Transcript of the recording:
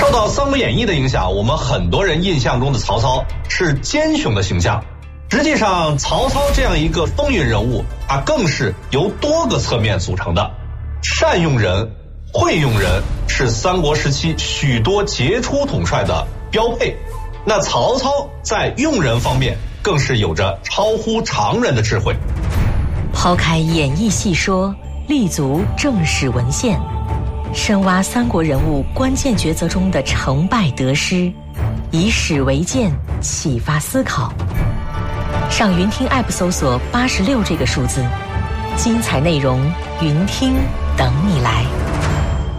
受到《三国演义》的影响，我们很多人印象中的曹操是奸雄的形象。实际上，曹操这样一个风云人物，他更是由多个侧面组成的。善用人、会用人是三国时期许多杰出统帅的标配。那曹操在用人方面更是有着超乎常人的智慧。 抛开演义细说，立足正史文献，深挖三国人物关键抉择中的成败得失，以史为鉴，启发思考。上云听 App 搜索86这个数字，精彩内容云听等你来。